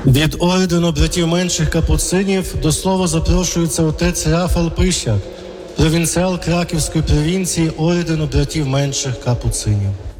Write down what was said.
Від ордену братів менших капуцинів до слова запрошується отець Рафал Пищак, провінціал Краківської провінції ордену братів менших капуцинів.